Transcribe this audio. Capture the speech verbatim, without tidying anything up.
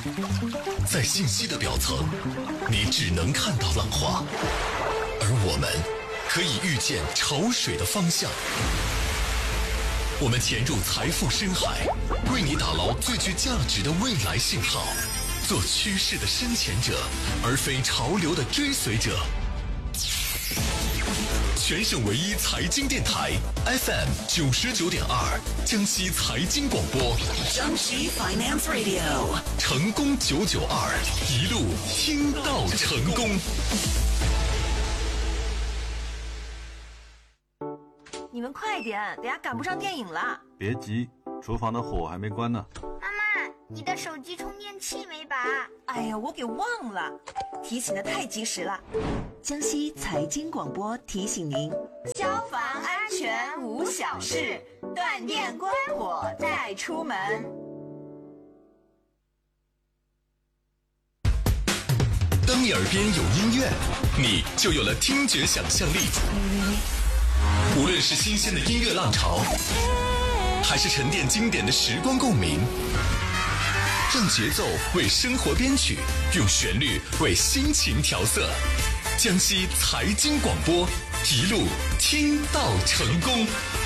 在信息的表层，你只能看到浪花，而我们可以预见潮水的方向。我们潜入财富深海，为你打捞最具价值的未来信号，做趋势的深潜者，而非潮流的追随者。全省唯一财经电台 F M 九十九点二，江西财经广播， 江西 Finance Radio， 成功九九二，一路听到成功。 你们快点，等下赶不上电影了。 别急，厨房的火还没关呢。 妈妈，你的手机充电器没拔？ 哎呀，我给忘了，提醒的太及时了。 江西财经广播提醒您： 消防安全无小事，断电关火再出门。 当你耳边有音乐，你就有了听觉想象力。无论是新鲜的音乐浪潮，还是沉淀经典的时光共鸣，让节奏为生活编曲，用旋律为心情调色。江西财经广播，一路听到成功。